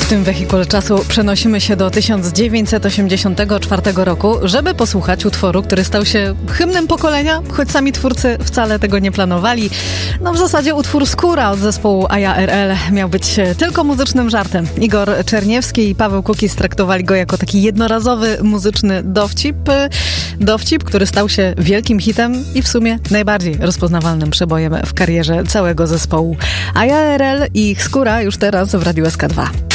W tym wehikule czasu przenosimy się do 1984 roku, żeby posłuchać utworu, który stał się hymnem pokolenia, choć sami twórcy wcale tego nie planowali. No w zasadzie utwór Skóra od zespołu ARL miał być tylko muzycznym żartem. Igor Czerniewski i Paweł Kukiz traktowali go jako taki jednorazowy muzyczny dowcip, który stał się wielkim hitem i w sumie najbardziej rozpoznawalnym przebojem w karierze całego zespołu. ARL i ich Skóra już teraz w Radiu SK2.